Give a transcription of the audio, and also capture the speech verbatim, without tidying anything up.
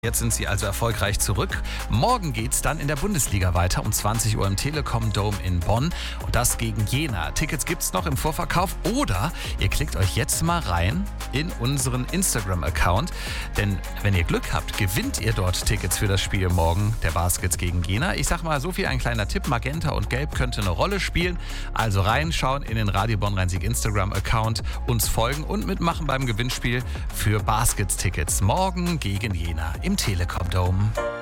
Jetzt sind sie also erfolgreich zurück. Morgen geht's dann in der Bundesliga weiter um zwanzig Uhr im Telekom Dome in Bonn. Und das gegen Jena. Tickets gibt's noch im Vorverkauf. Oder ihr klickt euch jetzt mal rein in unseren Instagram-Account. Denn wenn ihr Glück habt, gewinnt ihr dort Tickets für das Spiel morgen der Baskets gegen Jena. Ich sag mal so viel, ein kleiner Tipp. Magenta und Gelb könnte eine Rolle spielen. Also reinschauen in den Radio Bonn Rhein-Sieg Instagram-Account, uns folgen und mitmachen beim Gewinnspiel für Baskets-Tickets morgen gegen Jena im Telekom Dome.